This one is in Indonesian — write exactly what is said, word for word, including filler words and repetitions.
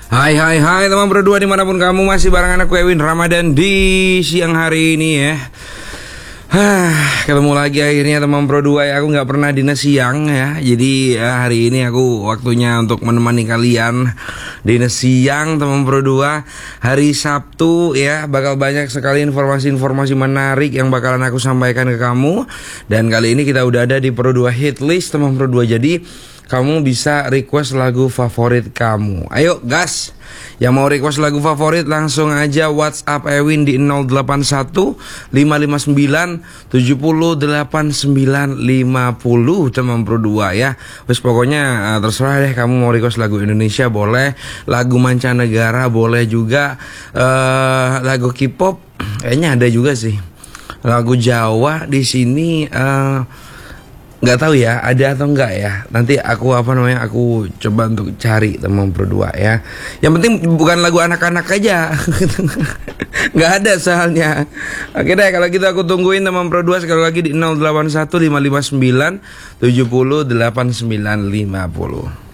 Hai hai hai teman berdua dimanapun kamu, masih barengan aku Ewin Ramadan di siang hari ini ya. Hah, ketemu lagi akhirnya teman berdua ya. Aku nggak pernah dinas siang ya. Jadi ya, hari ini aku waktunya untuk menemani kalian dinas siang teman berdua. Hari Sabtu ya, bakal banyak sekali informasi-informasi menarik yang bakalan aku sampaikan ke kamu. Dan kali ini kita udah ada di Berdua Hit List teman berdua. Jadi kamu bisa request lagu favorit kamu. Ayo gas. Yang mau request lagu favorit langsung aja WhatsApp Ewin di nol delapan satu lima lima sembilan tujuh nol delapan sembilan lima nol teman berdua ya. Wes pokoknya uh, terserah deh, kamu mau request lagu Indonesia boleh, lagu mancanegara boleh juga, uh, lagu K-pop kayaknya ada juga sih. Lagu Jawa di sini uh, nggak tahu ya ada atau enggak ya. Nanti aku apa namanya aku coba untuk cari teman berdua ya. Yang penting bukan lagu anak-anak aja. Nggak ada soalnya. Oke deh kalau gitu aku tungguin teman berdua sekali lagi di nol delapan satu lima lima sembilan tujuh nol delapan sembilan lima nol.